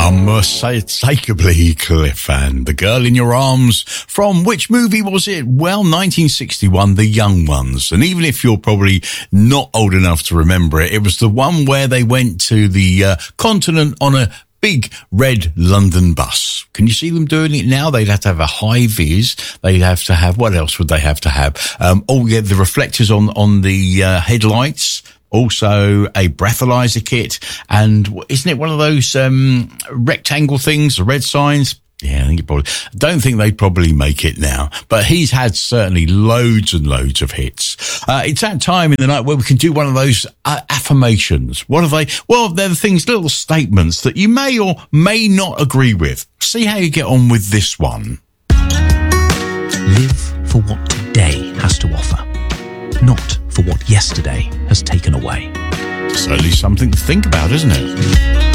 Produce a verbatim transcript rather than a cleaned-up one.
Unmistakably Cliff and The Girl in Your Arms. From which movie was it? Well, nineteen sixty-one, The Young Ones. And even if you're probably not old enough to remember it, it was the one where they went to the uh, continent on a big red London bus. Can you see them doing it now? They'd have to have a high vis. They'd have to have, what else would they have to have? Um, oh, yeah, the reflectors on, on the uh, headlights. Also a breathalyzer kit. And isn't it one of those um, rectangle things, the red signs? Yeah, I think it probably, don't think they'd probably make it now, but he's had certainly loads and loads of hits. Uh, it's that time in the night where we can do one of those uh, affirmations. What are they? Well, they're the things, little statements that you may or may not agree with. See how you get on with this one. Live for what today has to offer, not for what yesterday has taken away. Certainly something to think about, isn't it?